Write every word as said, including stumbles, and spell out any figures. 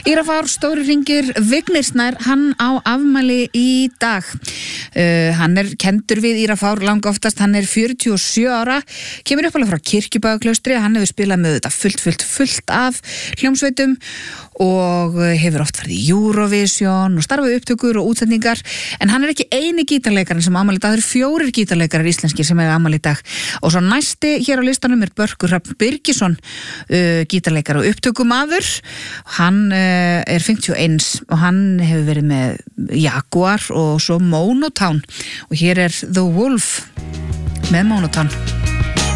Írafár Stóri Hringir Vignir Snær, hann á afmæli í dag. Uh, hann er kendur við Írafár langoftast, hann er fjörutíu og sjö ára, kemur uppalega frá Kirkjubæjarklaustri, hann hefur spilað með þetta fullt, fullt, fullt af hljómsveitum og hefur oft farið í Eurovision og starfað upptökur og útsendingar, en hann er ekki eini gítarleikarinn sem á afmæli í dag, það eru fjórir gítarleikarar íslenskir sem eiga afmæli í dag og svo næsti hér á listanum er Börkur Hrafn Birgisson, uh, gítarleikari og upptökumaður. Hann uh, er fimmtíu og eins og hann hefur verið með Jaguar og svo Monotown og hér er The Wolf með Monotown.